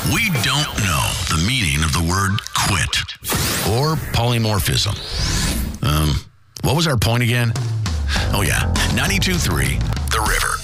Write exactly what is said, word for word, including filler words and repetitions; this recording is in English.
We don't know the meaning of the word quit or polymorphism. Um, what was our point again? Oh, yeah. ninety-two point three, The River.